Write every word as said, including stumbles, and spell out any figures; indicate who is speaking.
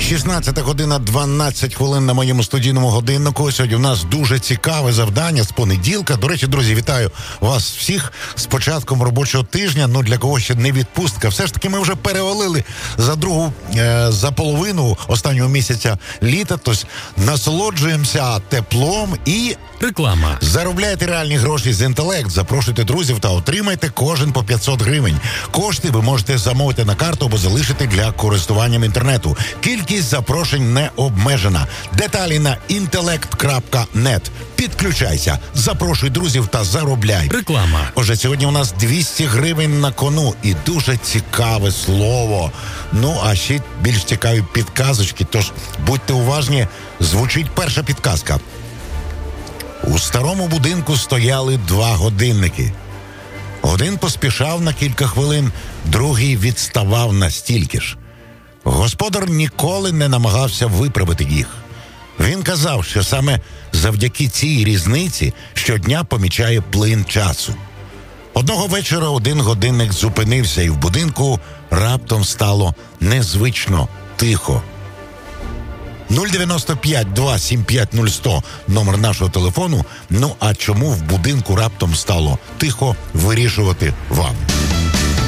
Speaker 1: шістнадцята година дванадцять хвилин на моєму студійному годиннику. Сьогодні у нас дуже цікаве завдання з понеділка. До речі, друзі, вітаю вас всіх з початком робочого тижня. Ну, для кого ще не відпустка. Все ж таки ми вже перевалили за другу, е, за половину останнього місяця літа. Тож насолоджуємося теплом і...
Speaker 2: Реклама.
Speaker 1: Заробляйте реальні гроші з інтелект, запрошуйте друзів та отримайте кожен по п'ятсот гривень. Кошти ви можете замовити на карту або залишити для користування інтернету. Кількість запрошень не обмежена. Деталі на інтелект крапка нет. Підключайся, запрошуй друзів та заробляй.
Speaker 2: Реклама.
Speaker 1: Отже, сьогодні у нас двісті гривень на кону і дуже цікаве слово. Ну, а ще більш цікаві підказочки, тож будьте уважні. Звучить перша підказка. У старому будинку стояли два годинники. Один поспішав на кілька хвилин, другий відставав на стільки ж. Господар ніколи не намагався виправити їх. Він казав, що саме завдяки цій різниці щодня помічає плин часу. Одного вечора один годинник зупинився, і в будинку раптом стало незвично тихо. нуль дев'яносто п'ять два сім п'ять нуль сто номер нашого телефону. Ну а чому в будинку раптом стало тихо, вирішувати вам.